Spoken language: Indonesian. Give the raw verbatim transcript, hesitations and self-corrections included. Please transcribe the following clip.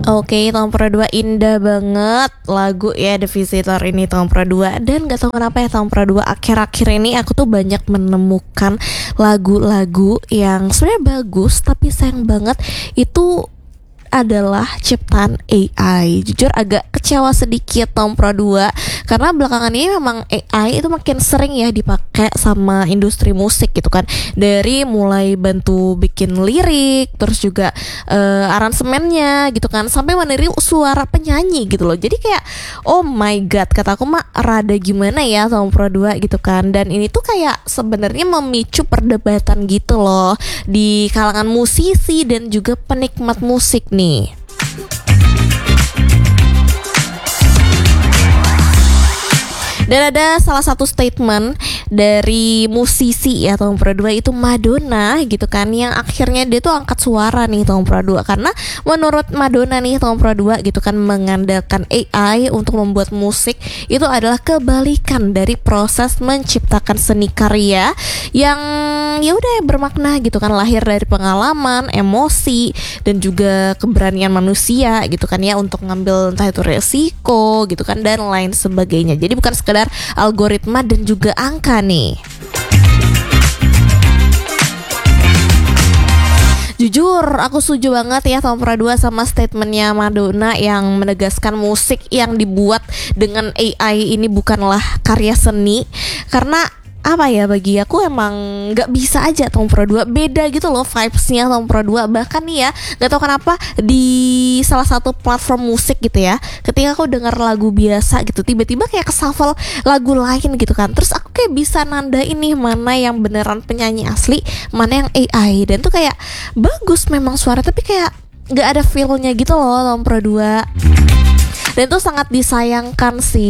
Oke, tahun Pro dua indah banget lagu ya The Visitor ini tahun Pro dua. Dan gak tahu kenapa ya tahun Pro dua akhir-akhir ini aku tuh banyak menemukan lagu-lagu yang sebenarnya bagus, tapi sayang banget itu adalah ciptaan A I. Jujur agak kecewa sedikit tahun Pro dua karena belakangan ini memang A I itu makin sering ya dipakai sama industri musik gitu kan. Dari mulai bantu bikin lirik, terus juga uh, aransemennya gitu kan, sampai meniru suara penyanyi gitu loh. Jadi kayak oh my god, kata aku mah rada gimana ya tahun Pro dua gitu kan. Dan ini tuh kayak sebenarnya memicu perdebatan gitu loh di kalangan musisi dan juga penikmat musik nih. Nih. Dan ada salah satu statement dari musisi ya tahun Pro dua itu Madonna gitu kan, yang akhirnya dia tuh angkat suara nih tahun Pro dua karena menurut Madonna nih tahun Pro dua gitu kan, mengandalkan A I untuk membuat musik itu adalah kebalikan dari proses menciptakan seni karya yang ya udah bermakna gitu kan, lahir dari pengalaman, emosi dan juga keberanian manusia gitu kan ya, untuk ngambil entah itu resiko gitu kan dan lain sebagainya. Jadi bukan sekedar algoritma dan juga angka nih. Jujur aku setuju banget ya tahun Pro dua sama statementnya Madonna yang menegaskan musik yang dibuat dengan A I ini bukanlah karya seni. Karena apa ya, bagi aku emang gak bisa aja tahun Pro dua beda gitu loh vibesnya tahun Pro dua. Bahkan nih ya, gak tahu kenapa di salah satu platform musik gitu ya, ketika aku denger lagu biasa gitu, tiba-tiba kayak keshuffle lagu lain gitu kan. Terus aku kayak bisa nandain nih mana yang beneran penyanyi asli, mana yang A I. Dan tuh kayak bagus memang suara, tapi kayak gak ada feel-nya gitu loh tahun Pro dua. Dan itu sangat disayangkan sih.